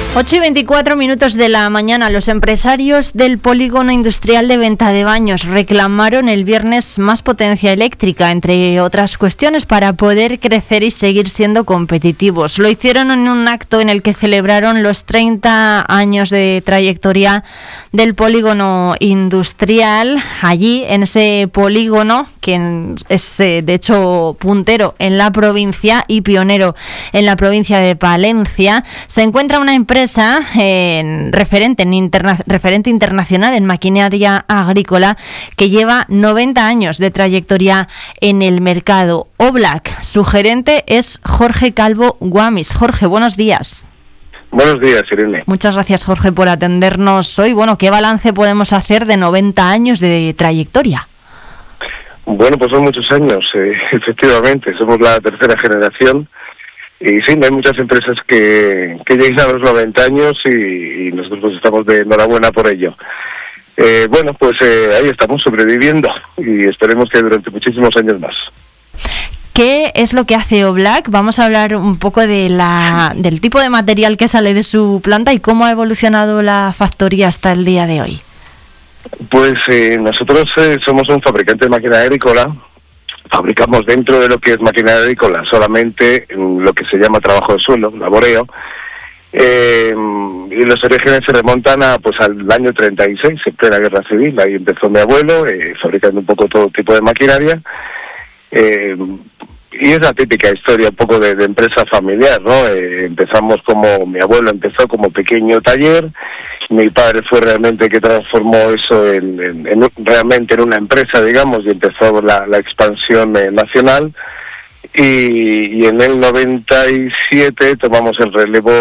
8:24 de la mañana, los empresarios del polígono industrial de Venta de Baños reclamaron el viernes más potencia eléctrica, entre otras cuestiones, para poder crecer y seguir siendo competitivos. Lo hicieron en un acto en el que celebraron los 30 años de trayectoria del polígono industrial. Allí, en ese polígono, que es de hecho puntero en la provincia y pionero en la provincia de Palencia, se encuentra una empresa referente internacional en maquinaria agrícola que lleva 90 años de trayectoria en el mercado. Oblac, su gerente es Jorge Calvo Guamis. Jorge, buenos días. Buenos días, Irene. Muchas gracias, Jorge, por atendernos hoy. Bueno, ¿qué balance podemos hacer de 90 años de trayectoria? Bueno, pues son muchos años, efectivamente. Somos la tercera generación. Y sí, hay muchas empresas que llegan a los 90 años y nosotros pues estamos de enhorabuena por ello. Bueno, pues ahí estamos sobreviviendo y esperemos que durante muchísimos años más. ¿Qué es lo que hace Oblac? Vamos a hablar un poco del tipo de material que sale de su planta y cómo ha evolucionado la factoría hasta el día de hoy. Pues nosotros somos un fabricante de máquina agrícola. Fabricamos dentro de lo que es maquinaria agrícola solamente lo que se llama trabajo de suelo, laboreo, y los orígenes se remontan al año 36, en plena guerra civil. Ahí empezó mi abuelo, fabricando un poco todo tipo de maquinaria, y es la típica historia un poco de empresa familiar, ¿no? Mi abuelo empezó como pequeño taller, mi padre fue realmente que transformó eso realmente en una empresa, digamos, y empezó la expansión nacional, y en el 97 tomamos el relevo,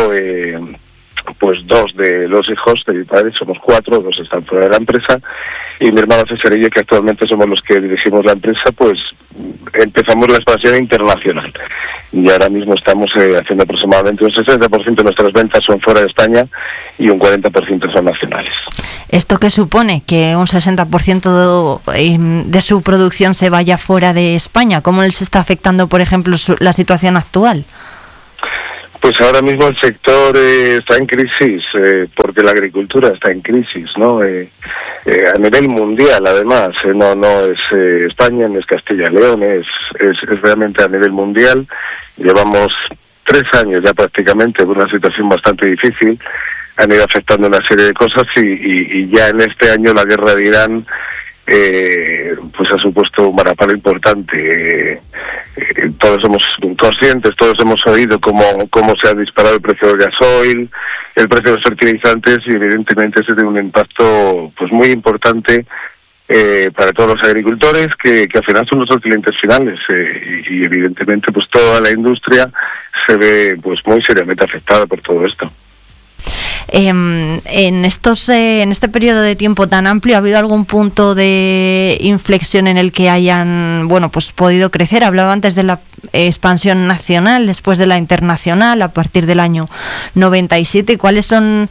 pues 2 de los hijos de mi padre, somos 4, 2 están fuera de la empresa, y mi hermano César y yo, que actualmente somos los que dirigimos la empresa, pues empezamos la expansión internacional. Y ahora mismo estamos haciendo aproximadamente un 60% de nuestras ventas son fuera de España y un 40% son nacionales. ¿Esto qué supone? Que un 60% de su producción se vaya fuera de España. ¿Cómo les está afectando, por ejemplo, la situación actual? Pues ahora mismo el sector está en crisis, porque la agricultura está en crisis, ¿no? A nivel mundial, además, no es España, no es Castilla y León, es realmente a nivel mundial. Llevamos 3 años ya prácticamente con una situación bastante difícil. Han ido afectando una serie de cosas y ya en este año la guerra de Irán pues ha supuesto un varapalo importante. Todos somos conscientes, todos hemos oído cómo se ha disparado el precio del gasoil, el precio de los fertilizantes, y evidentemente eso tiene un impacto pues muy importante para todos los agricultores que al final son nuestros clientes finales, y evidentemente pues toda la industria se ve pues muy seriamente afectada por todo esto. En este periodo de tiempo tan amplio, ¿ha habido algún punto de inflexión en el que hayan podido crecer? Hablaba antes de la expansión nacional, después de la internacional, a partir del año 97. ¿Cuáles son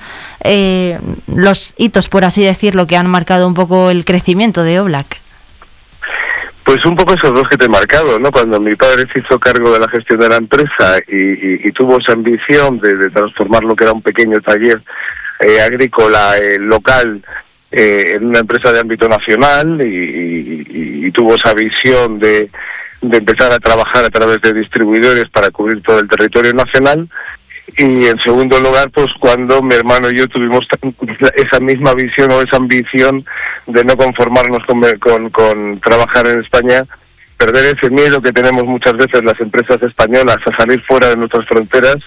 los hitos, por así decirlo, que han marcado un poco el crecimiento de Oblac? Pues un poco esos 2 que te he marcado, ¿no? Cuando mi padre se hizo cargo de la gestión de la empresa y tuvo esa ambición de transformar lo que era un pequeño taller agrícola local en una empresa de ámbito nacional, y tuvo esa visión de empezar a trabajar a través de distribuidores para cubrir todo el territorio nacional. Y en segundo lugar, pues cuando mi hermano y yo tuvimos esa misma visión o esa ambición de no conformarnos con trabajar en España, perder ese miedo que tenemos muchas veces las empresas españolas a salir fuera de nuestras fronteras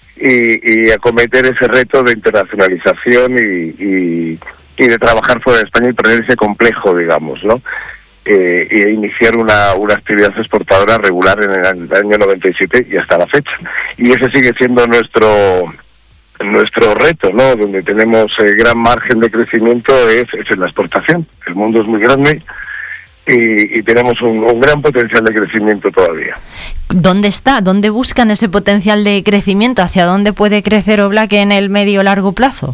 y acometer ese reto de internacionalización y de trabajar fuera de España y perder ese complejo, digamos, ¿no? E iniciar una actividad exportadora regular en el año 97 y hasta la fecha. Y ese sigue siendo nuestro reto, ¿no? Donde tenemos gran margen de crecimiento es en la exportación. El mundo es muy grande y tenemos un gran potencial de crecimiento todavía. ¿Dónde está? ¿Dónde buscan ese potencial de crecimiento? ¿Hacia dónde puede crecer Oblac en el medio o largo plazo?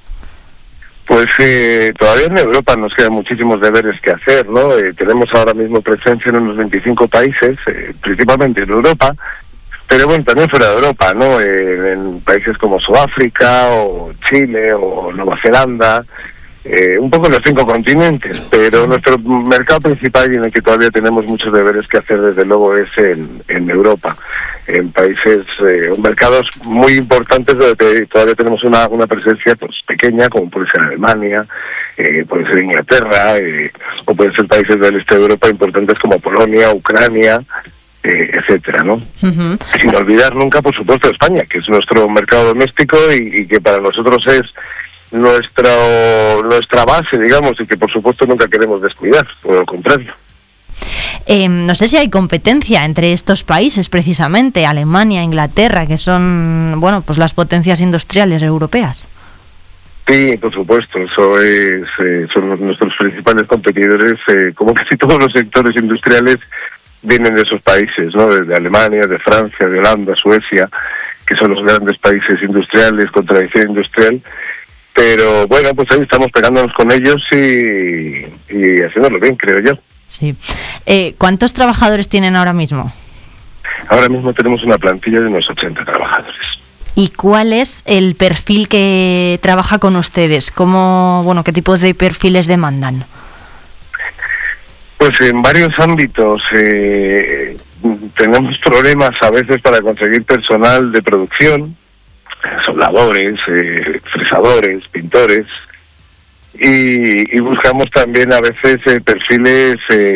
Pues todavía en Europa nos quedan muchísimos deberes que hacer, ¿no? Tenemos ahora mismo presencia en unos 25 países, principalmente en Europa, pero bueno, también fuera de Europa, ¿no? En países como Sudáfrica o Chile o Nueva Zelanda, un poco en los 5 continentes, pero nuestro mercado principal y en el que todavía tenemos muchos deberes que hacer, desde luego, es en Europa, en países, mercados muy importantes donde todavía tenemos una presencia pues pequeña, como puede ser Alemania, puede ser Inglaterra, o pueden ser países del este de Europa importantes como Polonia, Ucrania, etcétera, ¿no? Uh-huh. Sin olvidar nunca, por supuesto, España, que es nuestro mercado doméstico y que para nosotros es nuestra base, digamos, y que por supuesto nunca queremos descuidar, por lo contrario. No sé si hay competencia entre estos países, precisamente, Alemania, Inglaterra, que son, bueno, pues las potencias industriales europeas. Sí, por supuesto, eso son nuestros principales competidores, como casi todos los sectores industriales vienen de esos países, ¿no? De Alemania, de Francia, de Holanda, Suecia, que son los grandes países industriales con tradición industrial. Pero bueno, pues ahí estamos pegándonos con ellos y haciéndolo bien, creo yo. Sí. ¿Cuántos trabajadores tienen ahora mismo? Ahora mismo tenemos una plantilla de unos 80 trabajadores. ¿Y cuál es el perfil que trabaja con ustedes? ¿Qué tipos de perfiles demandan? Pues en varios ámbitos. Tenemos problemas a veces para conseguir personal de producción, soldadores, fresadores, pintores, y buscamos también a veces perfiles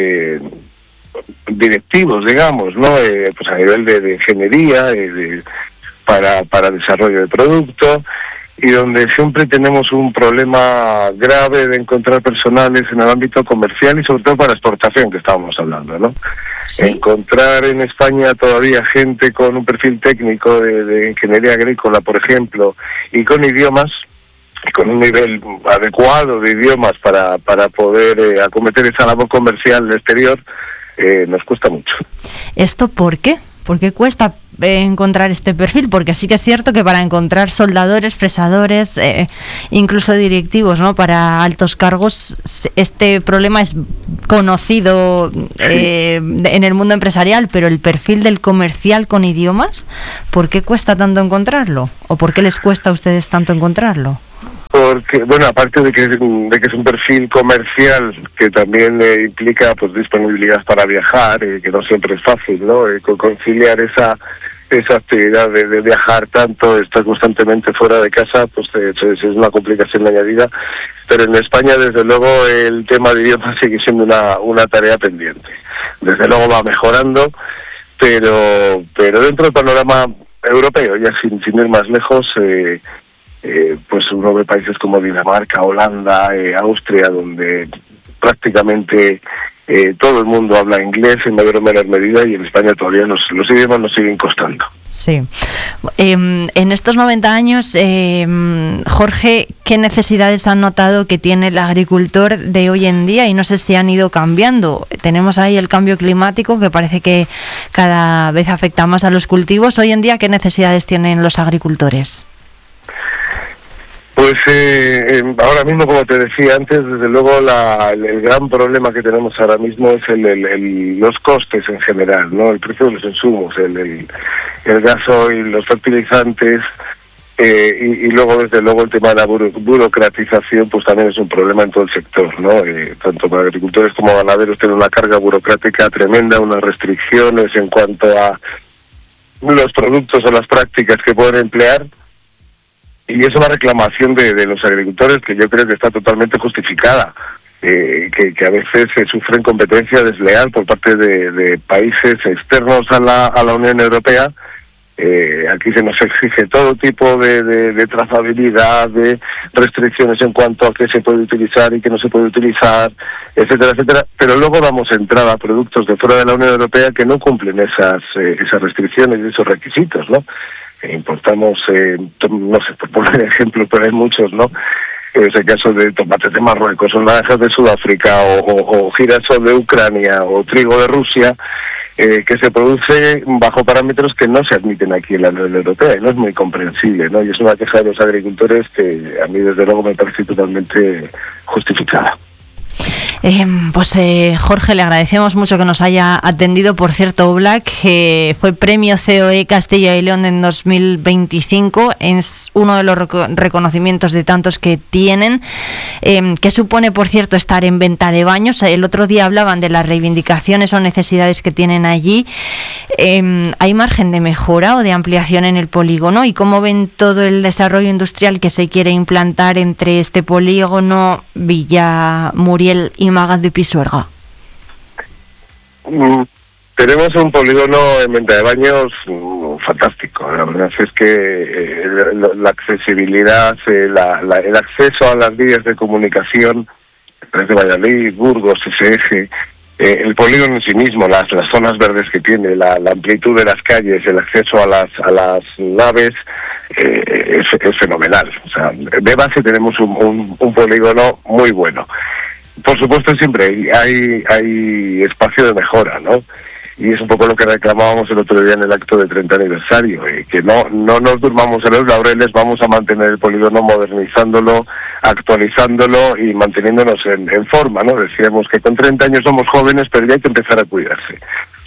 directivos, digamos, ¿no? Pues a nivel de ingeniería, para desarrollo de producto, y donde siempre tenemos un problema grave de encontrar personales en el ámbito comercial y sobre todo para exportación, que estábamos hablando, ¿no? Sí. Encontrar en España todavía gente con un perfil técnico de ingeniería agrícola, por ejemplo, y con idiomas, y con un nivel adecuado de idiomas para poder acometer esa labor comercial del exterior, nos cuesta mucho. ¿Esto por qué? ¿Por qué cuesta encontrar este perfil? Porque sí que es cierto que para encontrar soldadores, fresadores, incluso directivos, ¿no?, para altos cargos, este problema es conocido en el mundo empresarial, pero el perfil del comercial con idiomas, ¿por qué cuesta tanto encontrarlo? ¿O por qué les cuesta a ustedes tanto encontrarlo? Porque, bueno, aparte de que es un perfil comercial que también implica pues disponibilidad para viajar, que no siempre es fácil, ¿no? Conciliar esa actividad de viajar tanto, estar constantemente fuera de casa, pues es una complicación añadida. Pero en España, desde luego, el tema de idiomas sigue siendo una tarea pendiente. Desde luego va mejorando, pero dentro del panorama europeo, ya sin ir más lejos, pues uno ve países como Dinamarca, Holanda, Austria, donde prácticamente todo el mundo habla inglés en mayor o menor medida, y en España todavía los idiomas nos siguen costando. Sí. En estos 90 años, Jorge, ¿qué necesidades han notado que tiene el agricultor de hoy en día? Y no sé si han ido cambiando. Tenemos ahí el cambio climático, que parece que cada vez afecta más a los cultivos. Hoy en día, ¿qué necesidades tienen los agricultores? Pues ahora mismo, como te decía antes, desde luego el gran problema que tenemos ahora mismo es los costes en general, ¿no? El precio de los insumos, el gasoil, los fertilizantes, y luego, desde luego, el tema de la burocratización, pues también es un problema en todo el sector, ¿no? Tanto para agricultores como ganaderos tienen una carga burocrática tremenda, unas restricciones en cuanto a los productos o las prácticas que pueden emplear. Y es una reclamación de los agricultores que yo creo que está totalmente justificada, que a veces se sufren competencia desleal por parte de países externos a la Unión Europea. Aquí se nos exige todo tipo de trazabilidad, de restricciones en cuanto a qué se puede utilizar y qué no se puede utilizar, etcétera, etcétera. Pero luego damos entrada a productos de fuera de la Unión Europea que no cumplen esas restricciones y esos requisitos, ¿no? Importamos, no sé, por poner ejemplos, pero hay muchos, ¿no? Es el caso de tomates de Marruecos, o naranjas de Sudáfrica, o girasol de Ucrania, o trigo de Rusia, que se produce bajo parámetros que no se admiten aquí en la Unión Europea, y no es muy comprensible, ¿no? Y es una queja de los agricultores que a mí, desde luego, me parece totalmente justificada. Jorge, le agradecemos mucho que nos haya atendido. Por cierto, Oblak fue premio COE Castilla y León en 2025. Es uno de los reconocimientos de tantos que tienen. ¿Qué supone, por cierto, estar en Venta de Baños? El otro día hablaban de las reivindicaciones o necesidades que tienen allí. ¿Hay margen de mejora o de ampliación en el polígono? ¿Y cómo ven todo el desarrollo industrial que se quiere implantar entre este polígono, Villamuriel y Magaz de Pisuerga? Tenemos un polígono en Venta de Baños fantástico. La verdad es que la accesibilidad, el acceso a las vías de comunicación desde Valladolid, Burgos, ese eje, el polígono en sí mismo, las zonas verdes que tiene, la amplitud de las calles, el acceso a las naves, es fenomenal. O sea, de base tenemos un polígono muy bueno. Por supuesto, siempre hay espacio de mejora, ¿no? Y es un poco lo que reclamábamos el otro día en el acto de 30 aniversario, que no nos durmamos en los laureles, vamos a mantener el polígono modernizándolo, actualizándolo y manteniéndonos en forma, ¿no? Decíamos que con 30 años somos jóvenes, pero ya hay que empezar a cuidarse.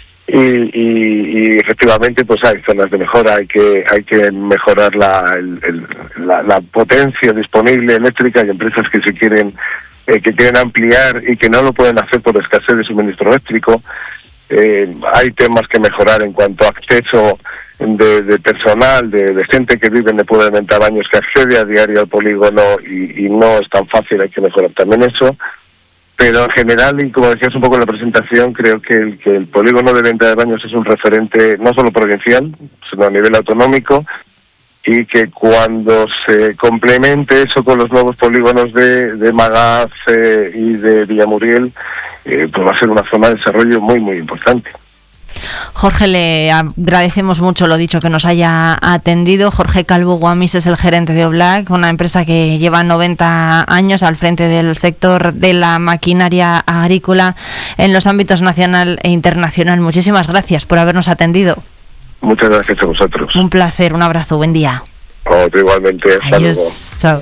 Y efectivamente pues hay zonas de mejora, hay que mejorar la potencia disponible eléctrica. Hay empresas que quieren ampliar y que no lo pueden hacer por escasez de suministro eléctrico. Hay temas que mejorar en cuanto a acceso de personal, de gente que vive en el pueblo de Venta de Baños, que accede a diario al polígono y no es tan fácil. Hay que mejorar también eso. Pero en general, y como decías un poco en la presentación, creo que el polígono de Venta de Baños es un referente no solo provincial, sino a nivel autonómico, y que cuando se complemente eso con los nuevos polígonos de Magaz y de Villamuriel, pues va a ser una zona de desarrollo muy, muy importante. Jorge, le agradecemos mucho lo dicho que nos haya atendido. Jorge Calvo Guamis es el gerente de Oblak, una empresa que lleva 90 años al frente del sector de la maquinaria agrícola en los ámbitos nacional e internacional. Muchísimas gracias por habernos atendido. Muchas gracias a vosotros. Un placer, un abrazo, buen día. Otro igualmente, hasta Adiós. luego. Chao.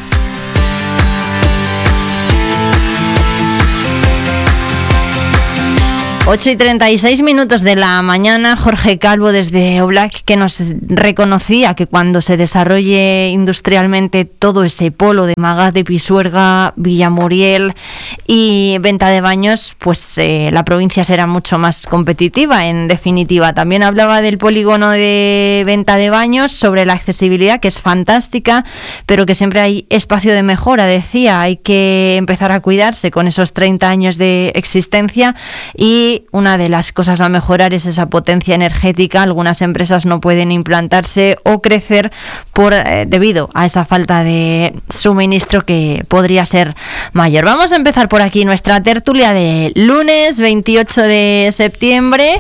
8:36 de la mañana, Jorge Calvo desde Oblak, que nos reconocía que cuando se desarrolle industrialmente todo ese polo de Magaz de Pisuerga, Villamuriel y Venta de Baños, pues la provincia será mucho más competitiva, en definitiva. También hablaba del polígono de Venta de Baños, sobre la accesibilidad, que es fantástica, pero que siempre hay espacio de mejora, decía. Hay que empezar a cuidarse con esos 30 años de existencia, y una de las cosas a mejorar es esa potencia energética. Algunas empresas no pueden implantarse o crecer debido a esa falta de suministro, que podría ser mayor. Vamos a empezar por aquí nuestra tertulia de lunes 28 de septiembre.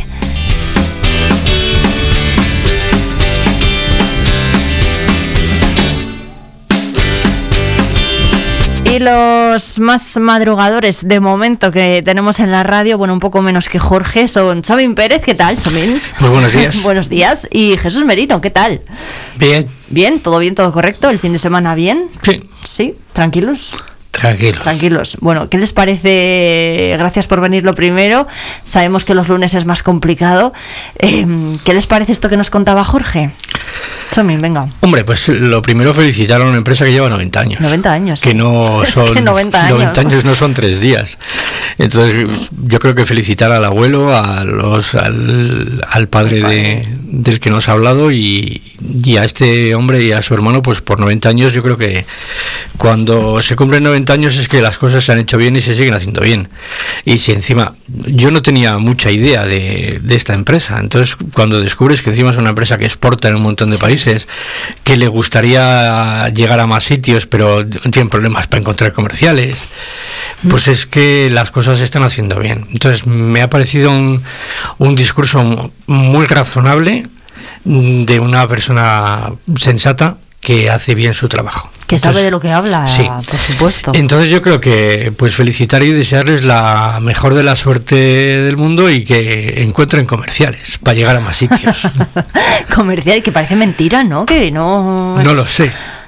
Y los más madrugadores de momento que tenemos en la radio, bueno, un poco menos que Jorge, son Chomín Pérez. ¿Qué tal, Chomín? Muy buenos días. Buenos días. Y Jesús Merino, ¿qué tal? Bien. Bien, todo correcto. ¿El fin de semana bien? Sí. Sí, tranquilos. Tranquilos. Bueno, ¿qué les parece? Gracias por venir lo primero. Sabemos que los lunes es más complicado. ¿Qué les parece esto que nos contaba Jorge? Chomín, venga. Hombre, pues lo primero, felicitar a una empresa que lleva 90 años. 90 años. Que no son... Es que 90 años. 90 años no son 3 días. Entonces, yo creo que felicitar al abuelo, al padre del que nos ha hablado, y a este hombre y a su hermano, pues por 90 años. Yo creo que cuando se cumplen 90 años es que las cosas se han hecho bien y se siguen haciendo bien. Y si encima, yo no tenía mucha idea de esta empresa, entonces cuando descubres que encima es una empresa que exporta en un montón de países, que le gustaría llegar a más sitios, pero tienen problemas para encontrar comerciales, pues es que las cosas se están haciendo bien. Entonces me ha parecido un discurso muy razonable de una persona sensata que hace bien su trabajo. Que sabe de lo que habla, sí. Por supuesto. Entonces yo creo que pues felicitar y desearles la mejor de la suerte del mundo, y que encuentren comerciales para llegar a más sitios. Comercial, que parece mentira, ¿no? Que no... No lo sé.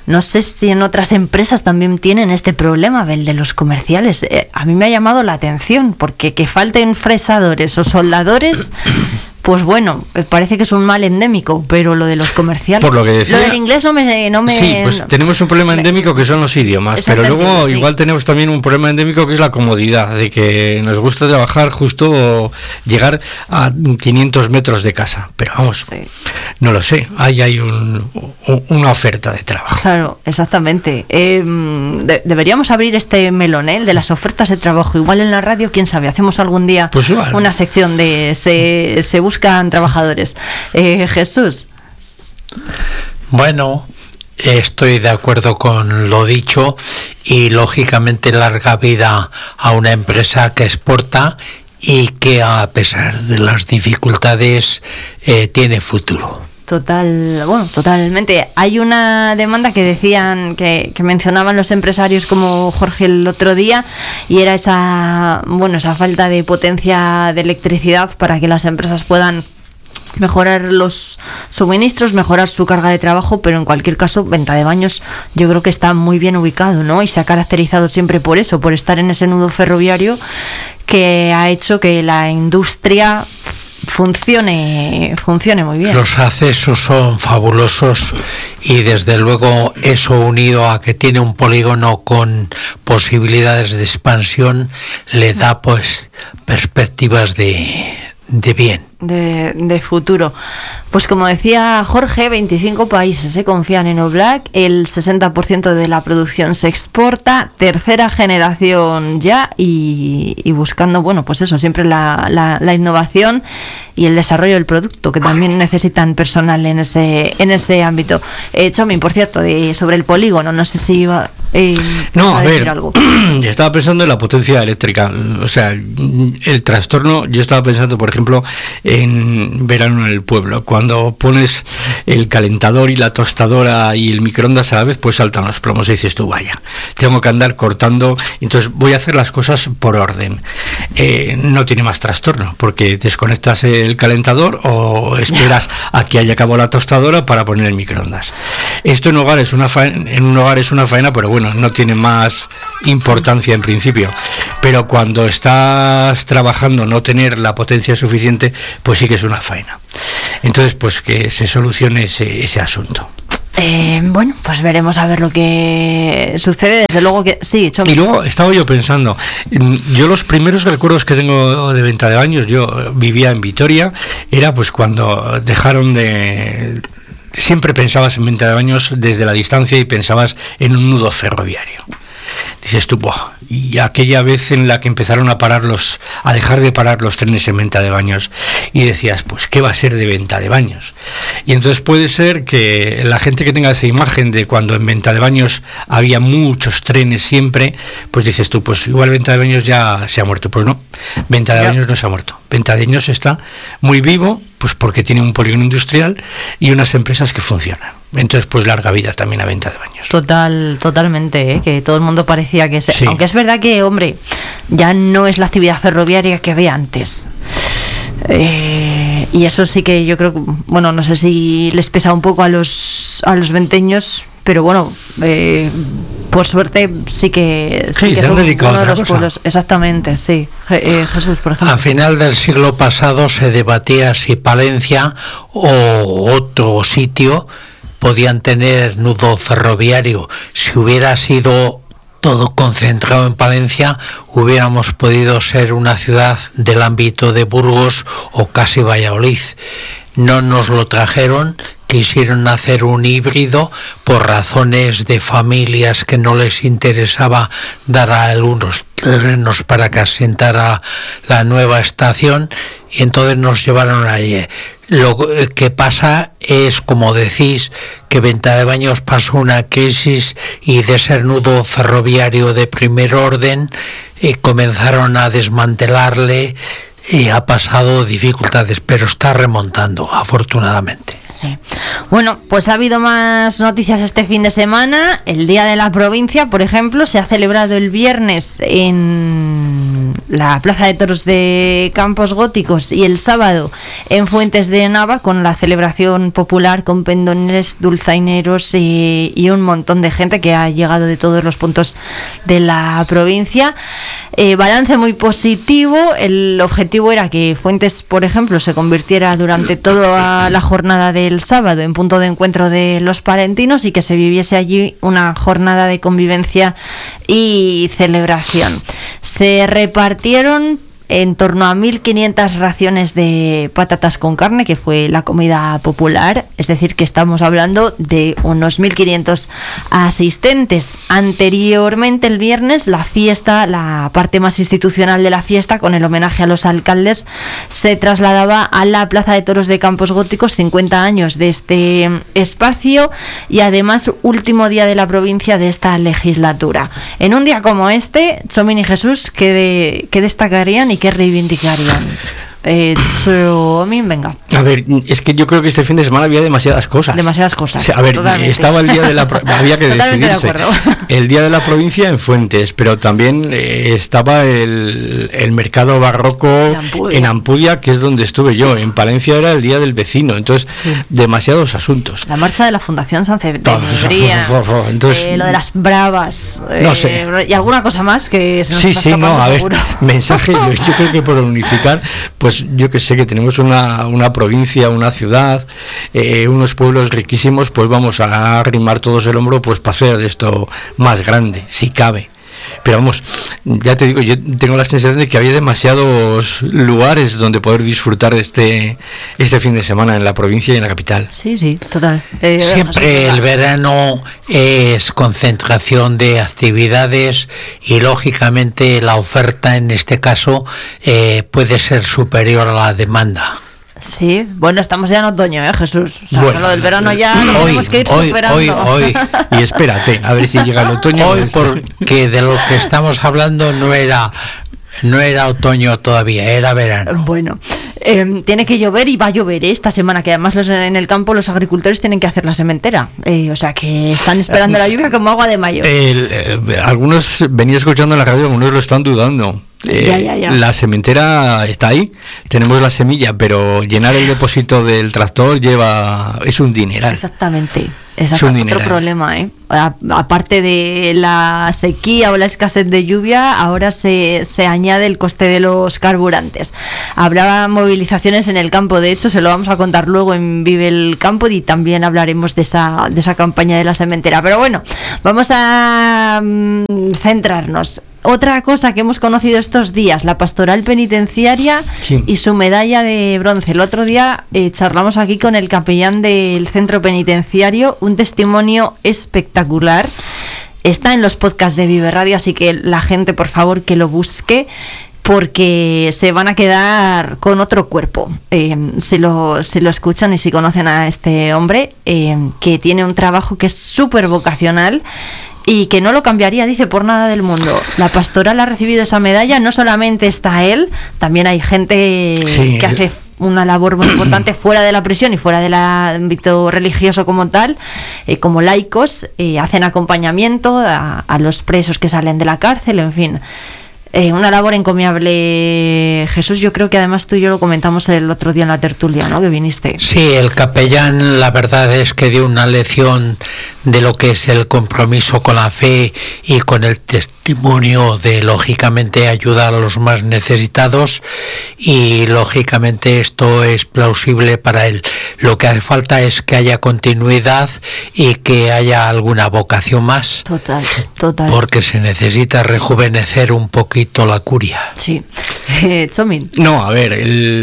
No sé si en otras empresas también tienen este problema, el de los comerciales. A mí me ha llamado la atención, porque que falten fresadores o soldadores, pues bueno, parece que es un mal endémico, pero lo de los comerciales... Por lo que decía, lo del inglés no me... Sí, pues tenemos un problema endémico que son los idiomas, pero luego igual tenemos también un problema endémico que es la comodidad, de que nos gusta trabajar justo o llegar a 500 metros de casa, pero vamos, no lo sé, ahí hay una oferta de trabajo. Claro, exactamente. Deberíamos abrir este melón, el de las ofertas de trabajo, igual en la radio, quién sabe, hacemos algún día pues igual, una sección de se buscan trabajadores. Jesús. Bueno, estoy de acuerdo con lo dicho y lógicamente larga vida a una empresa que exporta y que a pesar de las dificultades tiene futuro. Totalmente. Hay una demanda que decían, que mencionaban los empresarios como Jorge el otro día, y era esa falta de potencia de electricidad para que las empresas puedan mejorar los suministros, mejorar su carga de trabajo, pero en cualquier caso Venta de Baños yo creo que está muy bien ubicado, ¿no? Y se ha caracterizado siempre por eso, por estar en ese nudo ferroviario que ha hecho que la industria funcione muy bien. Los accesos son fabulosos y desde luego eso, unido a que tiene un polígono con posibilidades de expansión, le da pues perspectivas de bien. De futuro. Pues como decía Jorge, 25 países se confían en Oblak, el 60% de la producción se exporta, tercera generación ya, y buscando, pues eso, siempre la innovación y el desarrollo del producto, que también necesitan personal en ese ámbito. Chomin, por cierto, sobre el polígono, no sé si iba a decir algo. Estaba pensando en la potencia eléctrica, o sea, el trastorno. Yo estaba pensando, por ejemplo, en verano en el pueblo, cuando pones el calentador y la tostadora y el microondas a la vez, pues saltan los plomos y dices tú, vaya, tengo que andar cortando, entonces voy a hacer las cosas por orden. No tiene más trastorno, porque desconectas el calentador o esperas a que haya acabado la tostadora para poner el microondas. Esto en un hogar es una faena, pero bueno, no tiene más importancia en principio. Pero cuando estás trabajando, no tener la potencia suficiente, pues sí que es una faena. Entonces, pues que se solucione ese asunto. Pues veremos a ver lo que sucede. Desde luego que sí, Y luego estaba yo pensando, yo los primeros recuerdos que tengo de Venta de Baños, yo vivía en Vitoria, era pues cuando dejaron de... Siempre pensabas en Venta de Baños desde la distancia y pensabas en un nudo ferroviario. Dices tú, y aquella vez en la que empezaron a dejar de parar los trenes en Venta de Baños, y decías, pues ¿qué va a ser de Venta de Baños? Y entonces puede ser que la gente que tenga esa imagen de cuando en Venta de Baños había muchos trenes siempre, pues dices tú, pues igual Venta de Baños ya se ha muerto. Pues no, Venta de Baños no se ha muerto. Venta de Baños está muy vivo, pues porque tiene un polígono industrial y unas empresas que funcionan. Entonces, pues larga vida también a Venta de Baños. Totalmente, que todo el mundo parecía que... Sí. Aunque es verdad que, hombre, ya no es la actividad ferroviaria que había antes. Y eso sí que yo creo, no sé si les pesa un poco a los venteños, pero bueno, por suerte sí que se han dedicado uno a de los cosa. Pueblos. Exactamente, sí. Jesús, por ejemplo. A final del siglo pasado se debatía si Palencia o otro sitio podían tener nudo ferroviario. Si hubiera sido todo concentrado en Palencia, hubiéramos podido ser una ciudad del ámbito de Burgos o casi Valladolid. No nos lo trajeron, quisieron hacer un híbrido por razones de familias que no les interesaba dar a algunos terrenos para que asentara la nueva estación, y entonces nos llevaron allí. Lo que pasa es, como decís, que Venta de Baños pasó una crisis y de ser nudo ferroviario de primer orden comenzaron a desmantelarle y ha pasado dificultades, pero está remontando, afortunadamente. Sí. Bueno, pues ha habido más noticias este fin de semana. El Día de la Provincia, por ejemplo, se ha celebrado el viernes en en la Plaza de Toros de Campos Góticos y el sábado en Fuentes de Nava con la celebración popular con pendones, dulzaineros y un montón de gente que ha llegado de todos los puntos de la provincia. Balance muy positivo. El objetivo era que Fuentes, por ejemplo, se convirtiera durante toda la jornada del sábado en punto de encuentro de los palentinos y que se viviese allí una jornada de convivencia y celebración. Se repartieron en torno a 1.500 raciones de patatas con carne, que fue la comida popular, es decir, que estamos hablando de unos 1.500 asistentes. Anteriormente, el viernes, la fiesta, la parte más institucional de la fiesta, con el homenaje a los alcaldes, se trasladaba a la Plaza de Toros de Campos Góticos, 50 años de este espacio y además último día de la provincia de esta legislatura. En un día como este, Chomín y Jesús, ¿qué destacarían y qué reivindicarían? Venga. A ver, es que yo creo que este fin de semana había demasiadas cosas. O sea, a ver, totalmente. Estaba el día de la había que decidirse. De el día de la provincia en Fuentes, pero también estaba el mercado barroco en Ampudia, que es donde estuve yo. En Palencia era el día del vecino, entonces demasiados asuntos. La marcha de la Fundación San Cebrián, entonces lo de las bravas, no sé. Y alguna cosa más que se nos está escapando, a ver, seguro. Mensaje, yo creo que por unificar, pues yo que sé que tenemos una provincia, una ciudad, unos pueblos riquísimos, pues vamos a arrimar todos el hombro pues para hacer de esto más grande, si cabe. Pero vamos, ya te digo, yo tengo la sensación de que había demasiados lugares donde poder disfrutar de este fin de semana en la provincia y en la capital. Sí, total. Siempre el verano es concentración de actividades y lógicamente la oferta en este caso puede ser superior a la demanda. Sí, bueno, estamos ya en otoño, Jesús. O sea, bueno, lo del verano ya lo tenemos que ir superando. Hoy. Y espérate, a ver si llega el otoño. Hoy, porque de lo que estamos hablando no era otoño todavía, era verano. Bueno, tiene que llover y va a llover esta semana, que además en el campo los agricultores tienen que hacer la sementera. O sea, que están esperando la lluvia como agua de mayo. Algunos venía escuchando en la radio, algunos lo están dudando. Ya. La sementera está ahí, tenemos la semilla, pero llenar el depósito del tractor es un dineral. Exactamente. Es otro problema, aparte de la sequía o la escasez de lluvia, ahora se añade el coste de los carburantes. Habrá movilizaciones en el campo, de hecho se lo vamos a contar luego en Vive el Campo y también hablaremos de esa campaña de la sementera. Pero bueno, vamos a centrarnos. Otra cosa que hemos conocido estos días, la pastoral penitenciaria y su medalla de bronce. El otro día charlamos aquí con el capellán del centro penitenciario, un testimonio espectacular. Está en los podcasts de Vive Radio, así que la gente, por favor, que lo busque, porque se van a quedar con otro cuerpo. Se lo escuchan y si conocen a este hombre, que tiene un trabajo que es súper vocacional y que no lo cambiaría, dice, por nada del mundo. La pastoral ha recibido esa medalla, no solamente está él, también hay gente que hace una labor muy importante fuera de la prisión y fuera del ámbito religioso como tal, como laicos, hacen acompañamiento a los presos que salen de la cárcel, en fin. Una labor encomiable, Jesús. Yo creo que además tú y yo lo comentamos el otro día en la tertulia, ¿no?, que viniste. Sí, el capellán, la verdad es que dio una lección de lo que es el compromiso con la fe y con el testimonio de, lógicamente, ayudar a los más necesitados, y lógicamente esto es plausible para él. Lo que hace falta es que haya continuidad y que haya alguna vocación más. Total. Porque se necesita rejuvenecer un poquito la curia. Sí. Chomín. No, a ver,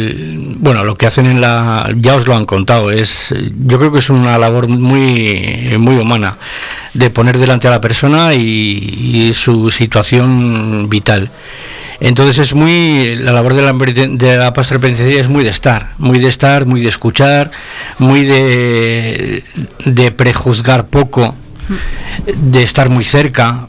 lo que hacen ya os lo han contado, yo creo que es una labor muy, muy humana, de poner delante a la persona y su situación vital. Entonces la labor de la pastoral penitenciaria es muy de estar, muy de escuchar, muy de prejuzgar poco, de estar muy cerca,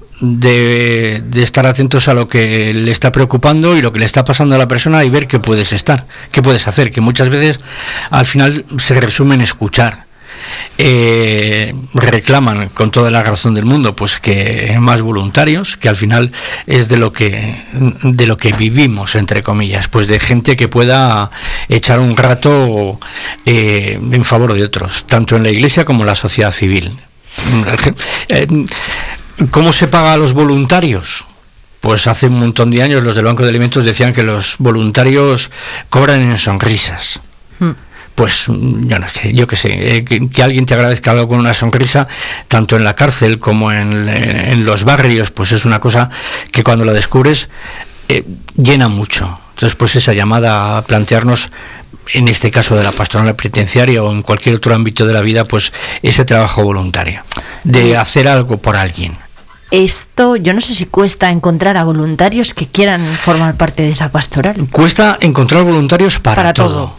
de estar atentos a lo que le está preocupando y lo que le está pasando a la persona y ver qué puedes hacer, que muchas veces al final se resume en escuchar. reclaman con toda la razón del mundo pues que más voluntarios, que al final es de lo que vivimos, entre comillas, pues de gente que pueda echar un rato en favor de otros, tanto en la Iglesia como en la sociedad civil. ¿Cómo se paga a los voluntarios? Pues hace un montón de años los del Banco de Alimentos decían que los voluntarios cobran en sonrisas. Pues yo qué sé, que alguien te agradezca algo con una sonrisa, tanto en la cárcel como en los barrios, pues es una cosa que cuando la descubres llena mucho. Entonces, pues esa llamada a plantearnos, en este caso de la pastoral penitenciaria o en cualquier otro ámbito de la vida, pues ese trabajo voluntario, de hacer algo por alguien. Esto, yo no sé si cuesta encontrar a voluntarios que quieran formar parte de esa pastoral. Cuesta encontrar voluntarios para todo.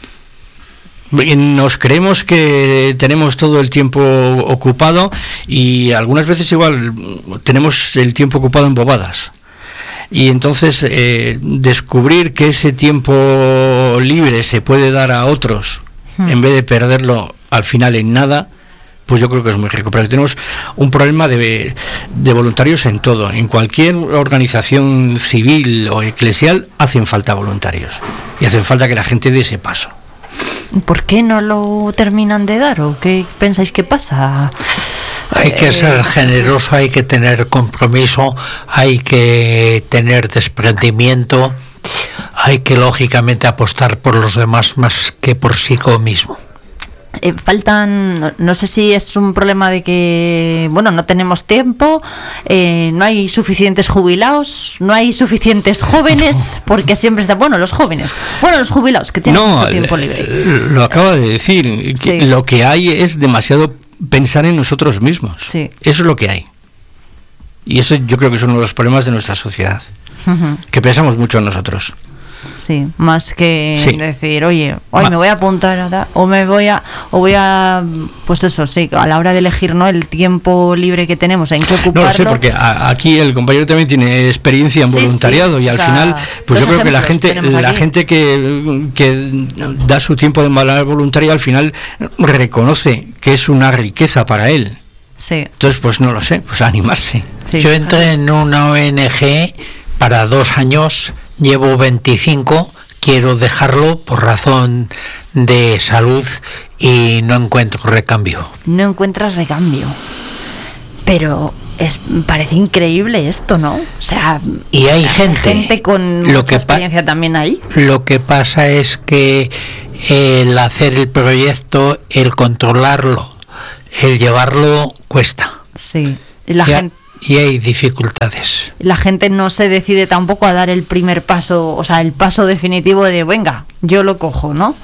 Nos creemos que tenemos todo el tiempo ocupado y algunas veces igual tenemos el tiempo ocupado en bobadas. Y entonces descubrir que ese tiempo libre se puede dar a otros en vez de perderlo al final en nada, pues yo creo que es muy rico. Pero tenemos un problema de voluntarios en todo. En cualquier organización civil o eclesial hacen falta voluntarios y hacen falta que la gente dé ese paso. ¿Por qué no lo terminan de dar? ¿O qué pensáis que pasa? Hay que ser generoso, hay que tener compromiso, hay que tener desprendimiento, hay que lógicamente apostar por los demás más que por sí mismo. Faltan, no sé si es un problema de que, bueno, no tenemos tiempo, no hay suficientes jubilados, no hay suficientes jóvenes, porque siempre está, los jóvenes, los jubilados que tienen mucho tiempo libre. Lo acaba de decir, sí. Lo que hay es demasiado pensar en nosotros mismos. Sí. Eso es lo que hay. Y eso yo creo que es uno de los problemas de nuestra sociedad, que pensamos mucho en nosotros. Sí, más que decir, oye, hoy me voy a apuntar voy a pues eso, sí, a la hora de elegir, ¿no?, el tiempo libre que tenemos, en qué ocuparlo. No lo sé, porque aquí el compañero también tiene experiencia en voluntariado y al final, pues yo creo que la gente que da su tiempo de manera voluntaria al final reconoce que es una riqueza para él. Sí. Entonces, pues no lo sé, pues animarse. Sí. Yo entré en una ONG para 2 años. Llevo 25, quiero dejarlo por razón de salud y no encuentro recambio. No encuentras recambio. Pero parece increíble esto, ¿no? O sea, y hay gente con mucha experiencia también ahí. Lo que pasa es que el hacer el proyecto, el controlarlo, el llevarlo cuesta. Sí. Y hay dificultades. La gente no se decide tampoco a dar el primer paso, o sea, el paso definitivo de venga, yo lo cojo, ¿no?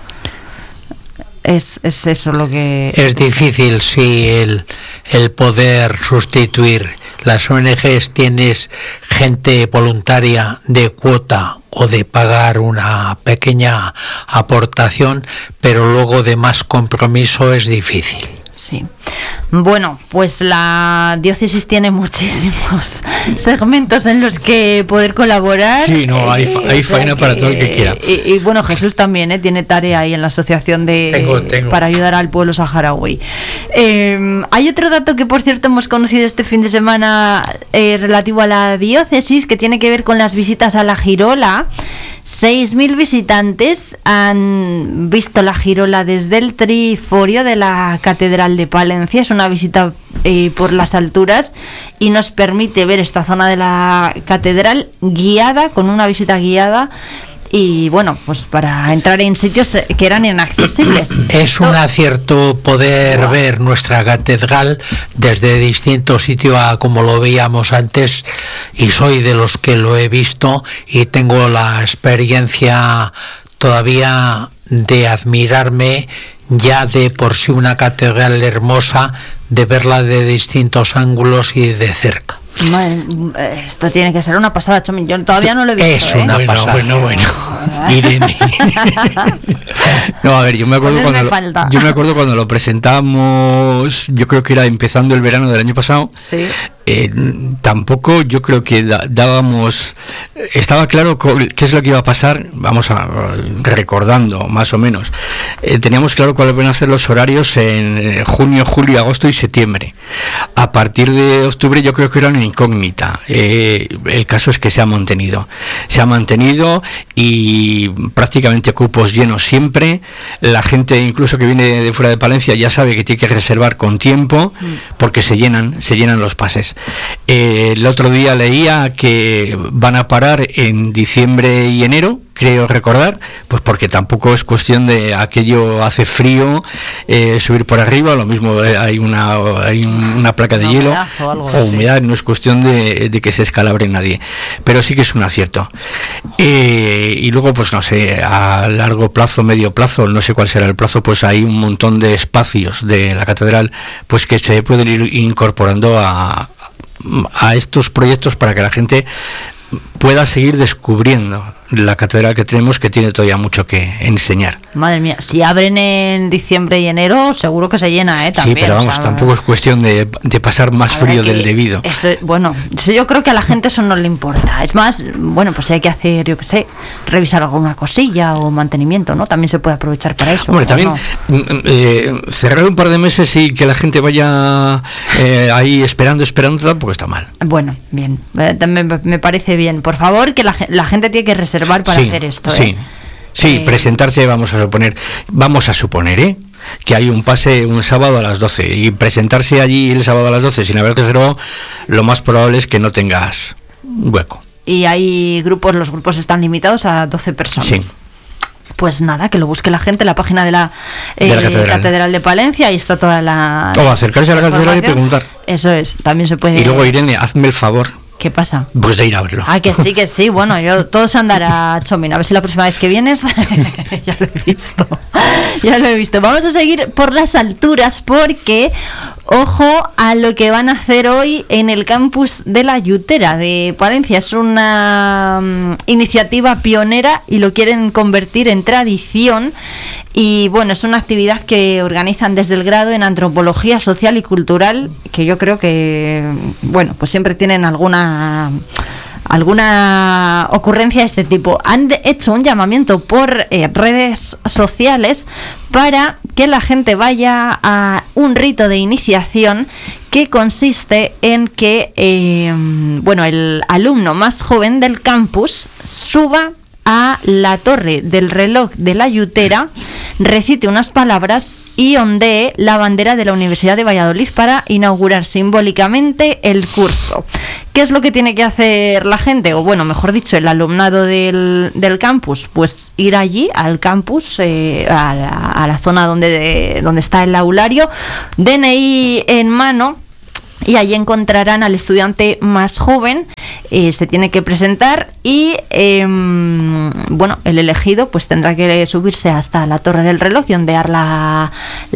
Es eso lo que... Es difícil, sí, el poder sustituir. Las ONGs tienes gente voluntaria de cuota o de pagar una pequeña aportación, pero luego de más compromiso es difícil. Sí. Bueno, pues la diócesis tiene muchísimos segmentos en los que poder colaborar. Sí, no, hay faena para todo el que quiera. Y bueno, Jesús también tiene tarea ahí en la asociación tengo. para ayudar al pueblo saharaui. Hay otro dato que, por cierto, hemos conocido este fin de semana relativo a la diócesis, que tiene que ver con las visitas a la Girola. 6.000 visitantes han visto la Girola desde el triforio de la Catedral de Palencia. Es una visita por las alturas y nos permite ver esta zona de la catedral guiada, con una visita guiada. Y bueno, pues para entrar en sitios que eran inaccesibles. Es un acierto poder ver nuestra catedral desde distintos sitios a como lo veíamos antes, y soy de los que lo he visto y tengo la experiencia todavía de admirarme ya de por sí una catedral hermosa, de verla de distintos ángulos y de cerca. Esto tiene que ser una pasada, Chomin. Yo todavía no lo he visto. Es una pasada. Bueno. Irene. No, a ver, yo me acuerdo cuando lo presentamos, yo creo que era empezando el verano del año pasado. Sí. tampoco yo creo que estaba claro qué es lo que iba a pasar, recordando más o menos, teníamos claro cuáles van a ser los horarios en junio, julio, agosto y septiembre. A partir de octubre yo creo que era una incógnita. El caso es que se ha mantenido y prácticamente cupos llenos siempre. La gente incluso que viene de fuera de Palencia ya sabe que tiene que reservar con tiempo porque se llenan los pases. El otro día leía que van a parar en diciembre y enero, creo recordar, pues porque tampoco es cuestión de aquello hace frío, subir por arriba, lo mismo hay una placa de hielo o humedad, no es cuestión de que se escalabre nadie, pero sí que es un acierto. Y luego pues no sé, a largo plazo, medio plazo, no sé cuál será el plazo, pues hay un montón de espacios de la catedral pues que se pueden ir incorporando a estos proyectos para que la gente pueda seguir descubriendo la catedral que tenemos, que tiene todavía mucho que enseñar. Madre mía, si abren en diciembre y enero, seguro que se llena, también. Sí, pero vamos, tampoco es cuestión de pasar más frío del debido. Bueno, yo creo que a la gente eso no le importa. Es más, bueno, pues si hay que hacer, yo qué sé, revisar alguna cosilla o mantenimiento, ¿no? También se puede aprovechar para eso. Hombre, también cerrar un par de meses y que la gente vaya ahí esperando, tampoco está mal. Bueno, bien, me parece bien. Por favor, que la gente tiene que reservar para hacer esto. Sí, presentarse, vamos a suponer, que hay un pase un sábado a las 12 y presentarse allí el sábado a las 12 sin haber reservado, lo más probable es que no tengas hueco. Y hay los grupos están limitados a 12 personas. Sí. Pues nada, que lo busque la gente en la página de la Catedral de Palencia, ahí está toda la... O acercarse a la catedral y preguntar. Eso es, también se puede... Y luego, Irene, hazme el favor. ¿Qué pasa? Pues de ir a verlo. Que sí. Bueno, todo se andará, Chomín. A ver si la próxima vez que vienes ya lo he visto. Vamos a seguir por las alturas porque, ojo a lo que van a hacer hoy en el campus de la Yutera de Palencia. Es una iniciativa pionera y lo quieren convertir en tradición. Y bueno, es una actividad que organizan desde el grado en Antropología Social y Cultural, que yo creo que, bueno, pues siempre tienen alguna ocurrencia de este tipo. Han hecho un llamamiento por redes sociales para que la gente vaya a un rito de iniciación que consiste en que el alumno más joven del campus suba a la torre del reloj de la Yutera, recite unas palabras y ondee la bandera de la Universidad de Valladolid para inaugurar simbólicamente el curso. ¿Qué es lo que tiene que hacer la gente? O bueno, mejor dicho, el alumnado del campus, pues ir allí al campus, a la zona donde está el aulario, DNI en mano, y allí encontrarán al estudiante más joven. Se tiene que presentar y el elegido pues tendrá que subirse hasta la torre del reloj y ondear la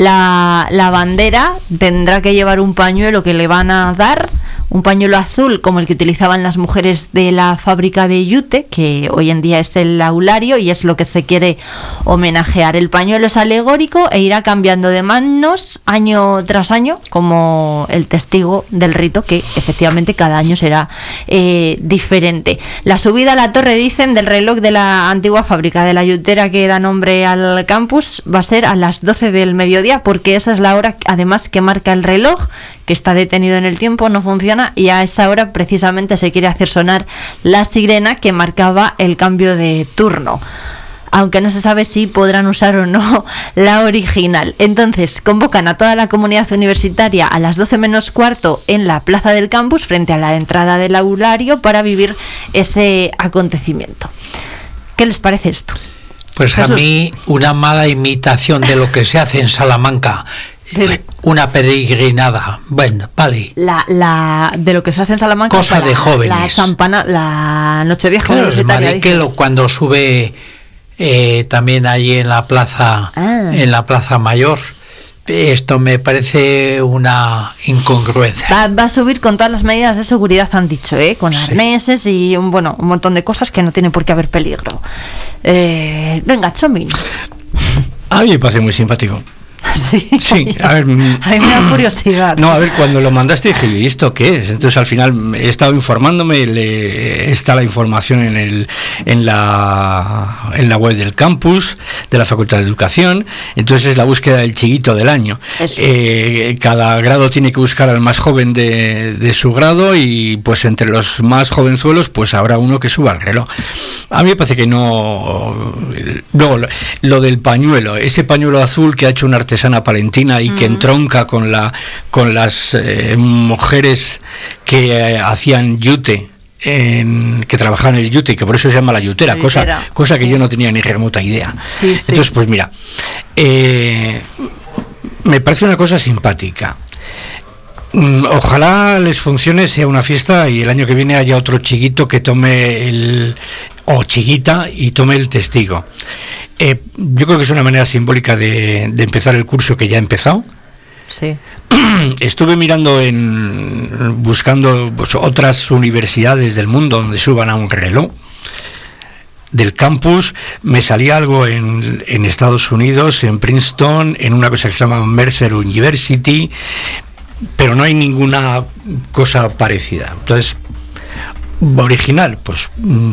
bandera. Tendrá que llevar un pañuelo que le van a dar, un pañuelo azul como el que utilizaban las mujeres de la fábrica de Yute, que hoy en día es el aulario y es lo que se quiere homenajear. El pañuelo es alegórico e irá cambiando de manos año tras año como el testigo del rito, que efectivamente cada año será diferente. La subida a la torre, dicen, del reloj de la antigua fábrica de la Yutera que da nombre al campus va a ser a las 12 del mediodía, porque esa es la hora además que marca el reloj, que está detenido en el tiempo, no funciona, y a esa hora precisamente se quiere hacer sonar la sirena que marcaba el cambio de turno, aunque no se sabe si podrán usar o no la original. Entonces, convocan a toda la comunidad universitaria a las 12 menos cuarto en la plaza del campus, frente a la entrada del aulario, para vivir ese acontecimiento. ¿Qué les parece esto? Pues Jesús. A mí, una mala imitación de lo que se hace en Salamanca. Una peregrinada, bueno, vale. De lo que se hace en Salamanca. Cosa de jóvenes. La Nochevieja universitaria. El Mariquelo, cuando sube... también allí en la plaza mayor. Esto me parece una incongruencia. Va a subir con todas las medidas de seguridad, han dicho, con arneses y un montón de cosas que no tiene por qué haber peligro. Venga, Chomín. A mí me parece muy simpático. Sí, a ver, a mí me da curiosidad. No, a ver, cuando lo mandaste dije, ¿y esto qué es? Entonces al final he estado informándome, está la información en la web del campus, de la Facultad de Educación. Entonces es la búsqueda del chiquito del año. Cada grado tiene que buscar al más joven de su grado, y pues entre los más jovenzuelos pues habrá uno que suba el reloj. A mí me parece que no. Luego, lo del pañuelo, ese pañuelo azul que ha hecho una artesana palentina y que entronca con las mujeres que hacían yute, que trabajaban el yute, que por eso se llama la yutera, cosa que yo no tenía ni remota idea. Entonces, pues mira, me parece una cosa simpática. Ojalá les funcione, sea una fiesta, y el año que viene haya otro chiquito que tome o chiquita y tome el testigo. Yo creo que es una manera simbólica de empezar el curso que ya ha empezado. Sí. Estuve mirando buscando pues, otras universidades del mundo donde suban a un reloj del campus. Me salía algo en Estados Unidos, en Princeton, en una cosa que se llama Mercer University, pero no hay ninguna cosa parecida. Entonces, original, pues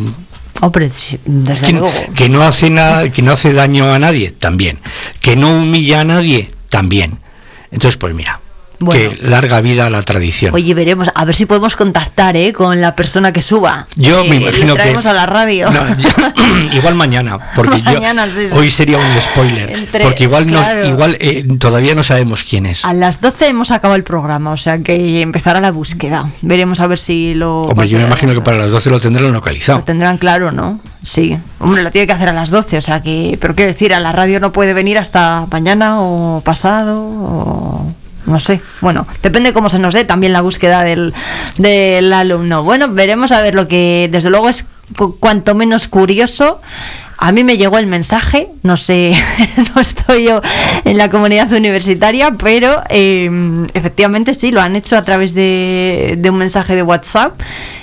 desde luego. Que no hace nada, que no hace daño a nadie, también. Que no humilla a nadie, también. Entonces, pues mira, que larga vida a la tradición. Oye, veremos, a ver si podemos contactar con la persona que suba. Yo me imagino que traemos a la radio. No, igual mañana, porque mañana, sí. Hoy sería un spoiler, porque igual todavía no sabemos quién es. A las 12 hemos acabado el programa, o sea que empezará la búsqueda. Veremos a ver si lo... Hombre, yo me imagino que para las 12 lo tendrán localizado. Lo tendrán claro, ¿no? Sí. Hombre, lo tiene que hacer a las 12, o sea que... Pero quiero decir, a la radio no puede venir hasta mañana o pasado o... No sé, bueno, depende cómo se nos dé también la búsqueda del alumno. Bueno, veremos a ver lo que, desde luego, es cuanto menos curioso. A mí me llegó el mensaje, no sé, no estoy yo en la comunidad universitaria, pero efectivamente sí, lo han hecho a través de un mensaje de WhatsApp,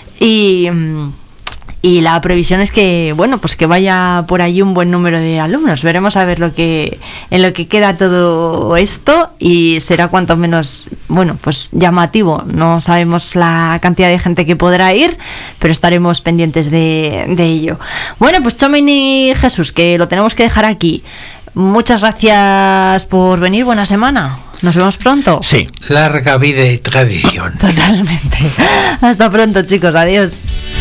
y la previsión es que, bueno, pues que vaya por allí un buen número de alumnos. Veremos a ver en lo que queda todo esto, y será cuanto menos, bueno, pues llamativo. No sabemos la cantidad de gente que podrá ir, pero estaremos pendientes de ello. Bueno, pues Chomin y Jesús, que lo tenemos que dejar aquí. Muchas gracias por venir, buena semana. Nos vemos pronto. Sí, larga vida y tradición. Totalmente. Hasta pronto, chicos, adiós.